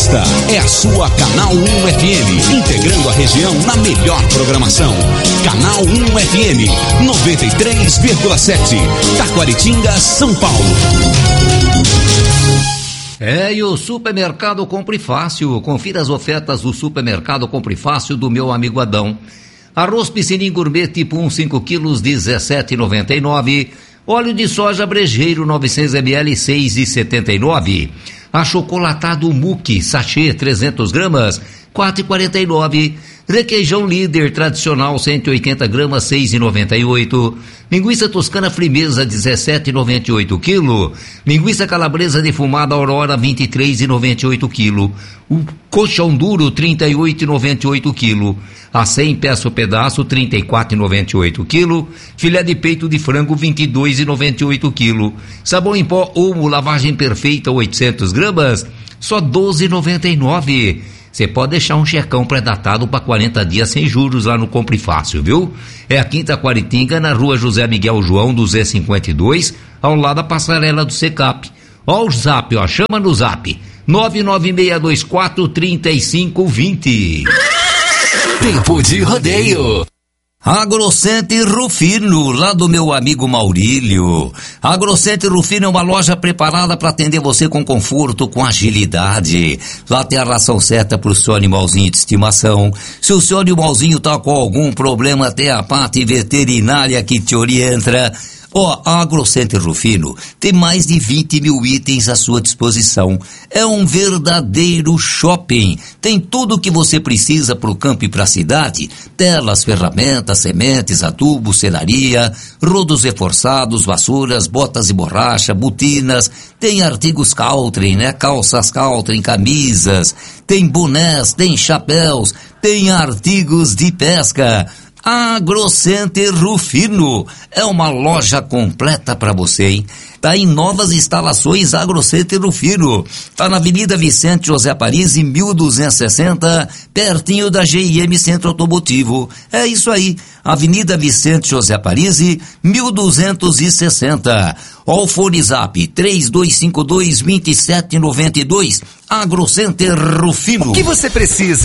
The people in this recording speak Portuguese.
Esta é a sua Canal 1 FM, integrando a região na melhor programação. Canal 1 FM 93,7, Taquaritinga, São Paulo. E o Supermercado Compre Fácil. Confira as ofertas do Supermercado Compre Fácil do meu amigo Adão. Arroz Piscinim Gourmet tipo 1, 5 quilos, R$17,99. Óleo de soja Brejeiro 900 ml, R$6,79. Achocolatado Muque sachê 300 gramas, R$4,49. Requeijão Líder tradicional 180 gramas, R$6,98. Linguiça toscana Frimeza 17,98 kg. Linguiça calabresa defumada Aurora 23,98 kg. O colchão duro 38,98 kg. A 100 peça o pedaço 34,98 kg. Filé de peito de frango 22,98 kg. Sabão em pó Omo lavagem perfeita 800 gramas, só 12,99. Você pode deixar um checão pré-datado para 40 dias sem juros lá no Compre Fácil, viu? É a Quinta Taquaritinga, na rua José Miguel João, 252, ao lado da passarela do Secap. Ó o zap, ó, chama no zap, 996243520. Tempo de rodeio. Agrocenter Rufino, lá do meu amigo Maurílio. Agrocenter Rufino é uma loja preparada para atender você com conforto, com agilidade. Lá tem a ração certa para o seu animalzinho de estimação. Se o seu animalzinho tá com algum problema, tem a parte veterinária que te orienta. A Agrocenter Rufino tem mais de 20 mil itens à sua disposição. É um verdadeiro shopping. Tem tudo o que você precisa para o campo e para a cidade. Telas, ferramentas, sementes, adubo, selaria, rodos reforçados, vassouras, botas de borracha, botinas. Tem artigos Caltrim, né? Calças Caltrim, camisas. Tem bonés, tem chapéus. Tem artigos de pesca. Agrocenter Rufino é uma loja completa para você, hein? Tá em novas instalações Agrocenter Rufino. Tá na Avenida Vicente José Parisi, 1260, pertinho da GIM Centro Automotivo. É isso aí, Avenida Vicente José Parisi, 1260. Ó o fone zap 3252-2792. Agrocenter Rufino. O que você precisa?